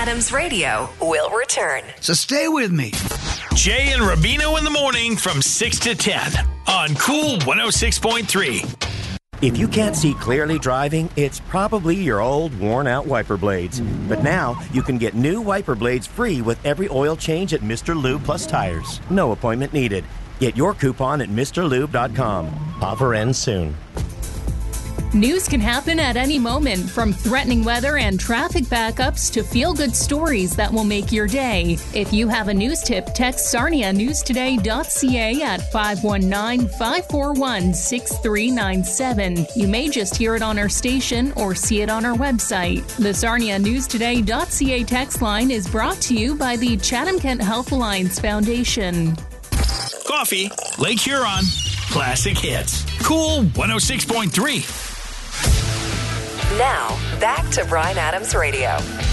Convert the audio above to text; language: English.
Adams Radio will return. So stay with me. Jay and Rubino in the morning from 6 to 10 on Cool 106.3. If you can't see clearly driving, it's probably your old, worn-out wiper blades. But now, you can get new wiper blades free with every oil change at Mr. Lube Plus Tires. No appointment needed. Get your coupon at MrLube.com. Offer ends soon. News can happen at any moment, from threatening weather and traffic backups to feel-good stories that will make your day. If you have a news tip, text sarnianewstoday.ca at 519-541-6397. You may just hear it on our station or see it on our website. The sarnianewstoday.ca text line is brought to you by the Chatham-Kent Health Alliance Foundation. Coffee, Lake Huron, classic hits. Cool 106.3. Now, back to Bryan Adams Radio.